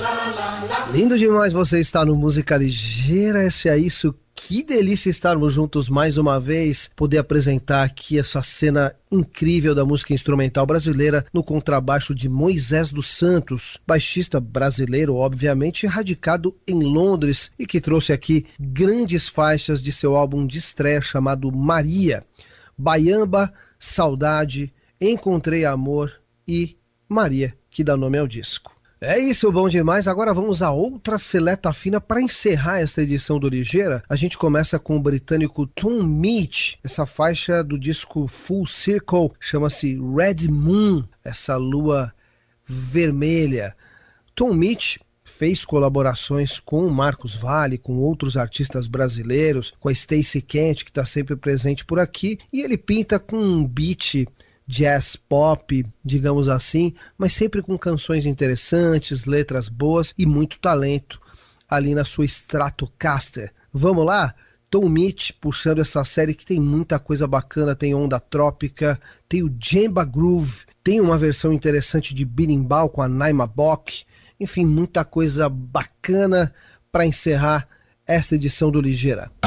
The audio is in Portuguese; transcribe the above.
Lindo demais você estar no Música Ligeira, é isso. Que delícia estarmos juntos mais uma vez, poder apresentar aqui essa cena incrível da música instrumental brasileira no contrabaixo de Moisés dos Santos, baixista brasileiro, obviamente, radicado em Londres e que trouxe aqui grandes faixas de seu álbum de estreia chamado Maria, Baiamba, Saudade, Encontrei Amor e Maria, que dá nome ao disco. É isso, bom demais. Agora vamos a outra seleta fina para encerrar esta edição do Ligeira. A gente começa com o britânico Tom Meach. Essa faixa do disco Full Circle chama-se Red Moon, essa lua vermelha. Tom Meach fez colaborações com o Marcos Valle, com outros artistas brasileiros, com a Stacey Kent, que está sempre presente por aqui, e ele pinta com um beat jazz pop, digamos assim, mas sempre com canções interessantes, letras boas e muito talento ali na sua Stratocaster. Vamos lá? Tom Meach puxando essa série que tem muita coisa bacana, tem Onda Trópica, tem o Djemba Groove, tem uma versão interessante de Berimbau com a Naima Bock, enfim, muita coisa bacana para encerrar esta edição do Ligeira.